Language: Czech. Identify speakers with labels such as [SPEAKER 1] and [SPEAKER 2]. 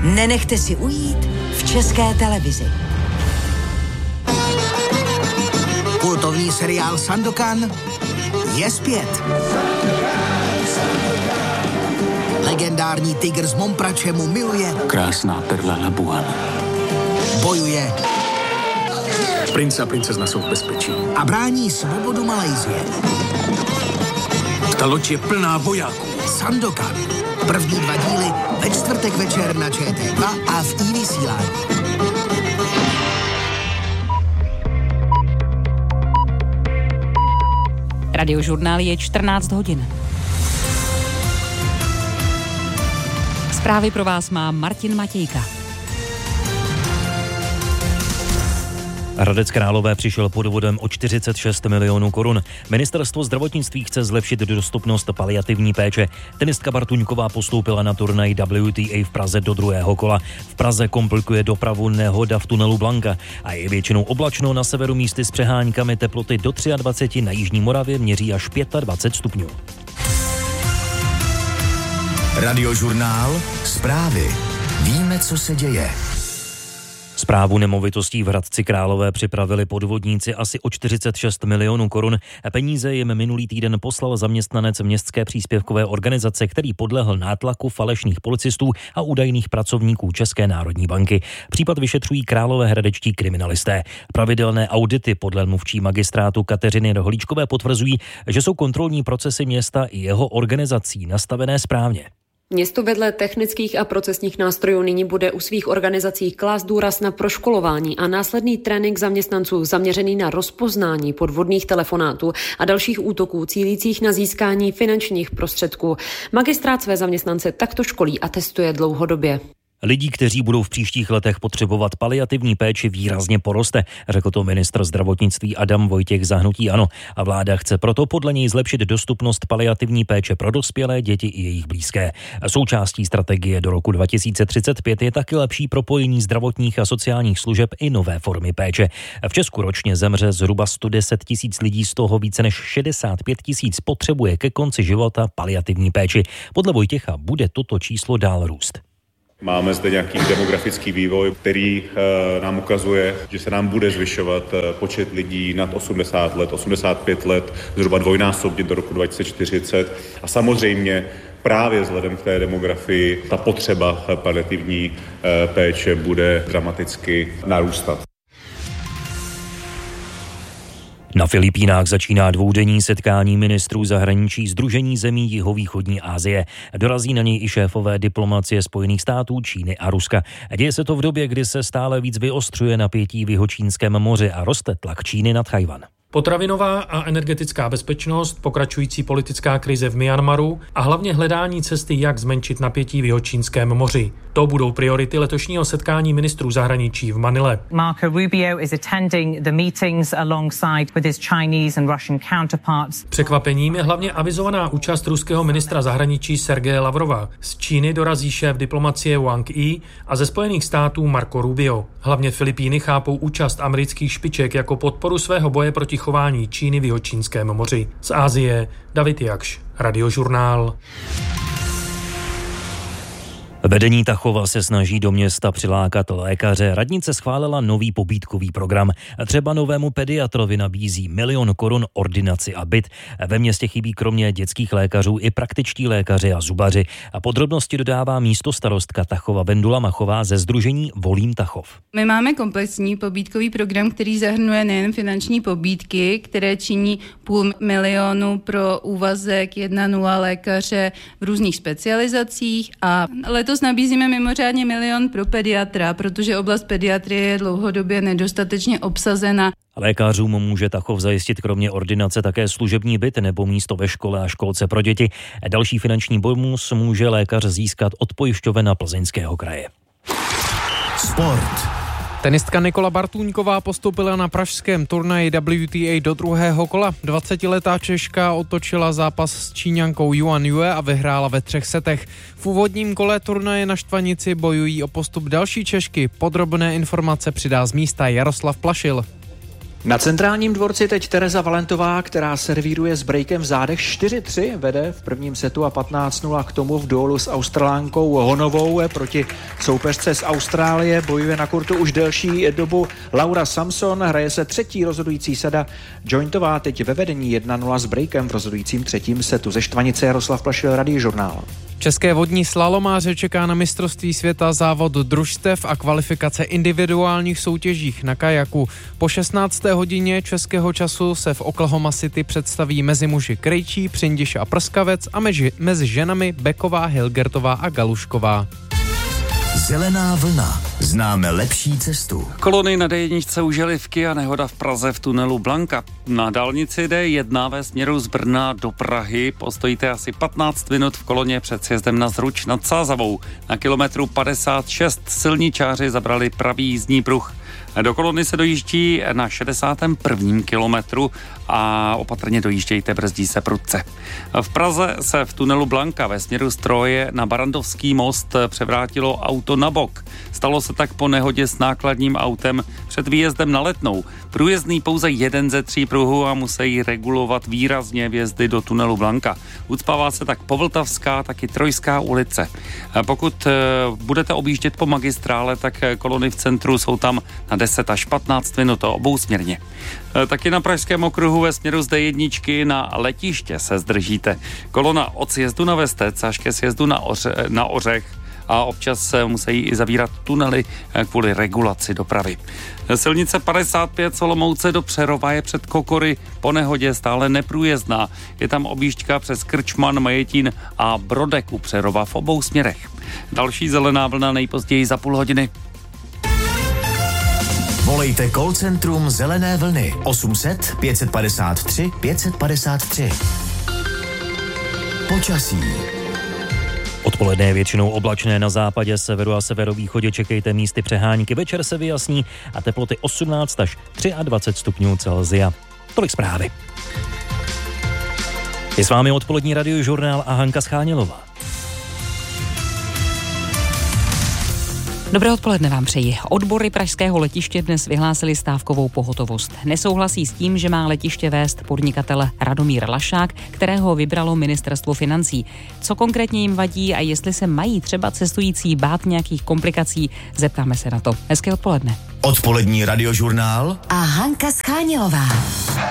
[SPEAKER 1] Nenechte si ujít v České televizi.
[SPEAKER 2] Kultovní seriál Sandokan je zpět. Legendární tygr z Momprače mu miluje.
[SPEAKER 3] Krásná perla Labuan.
[SPEAKER 2] Bojuje.
[SPEAKER 3] Princ a princezna jsou v bezpečí.
[SPEAKER 2] A brání svobodu Malajsie.
[SPEAKER 3] Ta loď je plná vojáků.
[SPEAKER 2] Sandokan. První 2 díly ve čtvrtek večer na ČT2 a v iVysílání.
[SPEAKER 4] Radiožurnál je 14 hodin. Zprávy pro vás má Martin Matějka.
[SPEAKER 5] Hradec Králové přišel podvodem o 46 milionů korun. Ministerstvo zdravotnictví chce zlepšit dostupnost paliativní péče. Tenistka Bartuňková postoupila na turnaj WTA v Praze do 2. kola. V Praze komplikuje dopravu nehoda v tunelu Blanka a je většinou oblačno, na severu místy s přeháňkami, teploty do 23, na jižní Moravě měří až 25 stupňů.
[SPEAKER 6] Radiožurnál, zprávy. Víme, co se děje.
[SPEAKER 5] Správu nemovitostí v Hradci Králové připravili podvodníci asi o 46 milionů korun. Peníze jim minulý týden poslal zaměstnanec městské příspěvkové organizace, který podlehl nátlaku falešných policistů a údajných pracovníků České národní banky. Případ vyšetřují královéhradečtí kriminalisté. Pravidelné audity podle mluvčí magistrátu Kateřiny Rohlíčkové potvrzují, že jsou kontrolní procesy města i jeho organizací nastavené správně.
[SPEAKER 7] Město vedle technických a procesních nástrojů nyní bude u svých organizací klást důraz na proškolování a následný trénink zaměstnanců zaměřený na rozpoznání podvodných telefonátů a dalších útoků cílících na získání finančních prostředků. Magistrát své zaměstnance takto školí a testuje dlouhodobě.
[SPEAKER 5] Lidí, kteří budou v příštích letech potřebovat paliativní péči, výrazně poroste, řekl to ministr zdravotnictví Adam Vojtěch za hnutí ANO. A vláda chce proto podle něj zlepšit dostupnost paliativní péče pro dospělé, děti i jejich blízké. Součástí strategie do roku 2035 je taky lepší propojení zdravotních a sociálních služeb i nové formy péče. V Česku ročně zemře zhruba 110 000 lidí, z toho více než 65 000 potřebuje ke konci života paliativní péči. Podle Vojtěcha bude toto číslo dál růst.
[SPEAKER 8] Máme zde nějaký demografický vývoj, který nám ukazuje, že se nám bude zvyšovat počet lidí nad 80 let, 85 let, zhruba dvojnásobně do roku 2040. A samozřejmě právě vzhledem k té demografii ta potřeba paliativní péče bude dramaticky narůstat.
[SPEAKER 5] Na Filipínách začíná dvoudenní setkání ministrů zahraničí Sdružení zemí jihovýchodní Asie. Dorazí na něj i šéfové diplomacie Spojených států, Číny a Ruska. Děje se to v době, kdy se stále víc vyostřuje napětí v Jihočínském moři a roste tlak Číny nad Tchaj-wan.
[SPEAKER 9] Potravinová a energetická bezpečnost, pokračující politická krize v Myanmaru a hlavně hledání cesty, jak zmenšit napětí v Jihočínském moři. To budou priority letošního setkání ministrů zahraničí v Manile.
[SPEAKER 10] Marco Rubio is attending the meetings alongside with his Chinese and Russian counterparts.
[SPEAKER 9] Překvapením je hlavně avizovaná účast ruského ministra zahraničí Sergeje Lavrova. Z Číny dorazí šéf diplomacie Wang Yi a ze Spojených států Marco Rubio. Hlavně Filipíny chápou účast amerických špiček jako podporu svého boje proti chování Číny v Jihočínském moři. Z Asie David Jakš, Radiožurnál.
[SPEAKER 5] Vedení Tachova se snaží do města přilákat lékaře. Radnice schválila nový pobídkový program. Třeba novému pediatrovi nabízí 1 000 000 korun ordinaci a byt. Ve městě chybí kromě dětských lékařů i praktičtí lékaři a zubaři. A podrobnosti dodává místostarostka Tachova Vendula Machová ze sdružení Volím Tachov.
[SPEAKER 11] My máme komplexní pobídkový program, který zahrnuje nejen finanční pobídky, které činí 500 000 pro úvazek 1,0 lékaře v různých specializacích a letos nabízíme mimořádně 1 000 000 pro pediatra, protože oblast pediatrie je dlouhodobě nedostatečně obsazena.
[SPEAKER 5] Lékařům může Tachov zajistit kromě ordinace také služební byt nebo místo ve škole a školce pro děti. Další finanční bonus může lékař získat od pojišťoven Plzeňského kraje.
[SPEAKER 6] Sport.
[SPEAKER 12] Tenistka Nikola Bartuňková postoupila na pražském turnaji WTA do 2. kola. 20letá Češka otočila zápas s Číňankou Yuan Yue a vyhrála ve 3 setech. V úvodním kole turnaje na Štvanici bojují o postup další Češky. Podrobné informace přidá z místa Jaroslav Plašil.
[SPEAKER 13] Na centrálním dvorci teď Tereza Valentová, která servíruje s breakem v zádech 4-3, vede v prvním setu a 15-0 k tomu v duelu s Australánkou Honovou. Proti soupeřce z Austrálie bojuje na kurtu už delší dobu Laura Samson, hraje se třetí rozhodující sada. Jointová teď ve vedení 1-0 s breakem v rozhodujícím třetím setu. Ze Štvanice Jaroslav Plašil, Radiožurnál.
[SPEAKER 12] České vodní slalomáře čeká na mistrovství světa závod družstev a kvalifikace individuálních soutěžích na kajaku. Po 16. hodině českého času se v Oklahoma City představí mezi muži Krejčí, Přindiš a Prskavec a mezi ženami Beková, Hilgertová a Galušková.
[SPEAKER 6] Zelená vlna. Známe lepší cestu.
[SPEAKER 14] Kolony na D1 užily vky a nehoda v Praze v tunelu Blanka. Na dálnici D1 ve směru z Brna do Prahy postojíte asi 15 minut v koloně před sjezdem na Zruč nad Sázavou. Na kilometru 56 silničáři zabrali pravý jízdní pruh. Do kolony se dojíždí na 61. kilometru a opatrně dojíždějte, brzdí se prudce. V Praze se v tunelu Blanka ve směru z Troje na Barandovský most převrátilo auto na bok. Stalo se tak po nehodě s nákladním autem před výjezdem na Letnou. Průjezdný pouze jeden ze 3 pruhů a musí regulovat výrazně vjezdy do tunelu Blanka. Ucpává se tak Povltavská, tak i Trojská ulice. Pokud budete objíždět po magistrále, tak kolony v centru jsou tam na 10 až 15 minut obousměrně. Taky na Pražském okruhu ve směru z D1 na letiště se zdržíte. Kolona od sjezdu na Vestec až ke sjezdu na Ořech a občas se musí i zavírat tunely kvůli regulaci dopravy. Silnice 55 Olomouce do Přerova je před Kokory po nehodě stále neprůjezdná. Je tam objížďka přes Krčman, Majetín a Brodek u Přerova v obou směrech. Další zelená vlna nejpozději za půl hodiny.
[SPEAKER 6] Volejte call centrum Zelené vlny 800 553 553. Počasí.
[SPEAKER 5] Odpoledne je většinou oblačné, na západě, severu a severovýchodě čekejte místy přehánky. Večer se vyjasní a teploty 18 až 23 stupňů Celsia. Tolik zprávy. Je s vámi odpolední Radiožurnál a Hanka Schánělová.
[SPEAKER 4] Dobré odpoledne vám přeji. Odbory pražského letiště dnes vyhlásili stávkovou pohotovost. Nesouhlasí s tím, že má letiště vést podnikatel Radomír Lašák, kterého vybralo ministerstvo financí. Co konkrétně jim vadí a jestli se mají třeba cestující bát nějakých komplikací, zeptáme se na to. Hezké odpoledne.
[SPEAKER 6] Odpolední Radiožurnál
[SPEAKER 1] a Hanka Schánělová.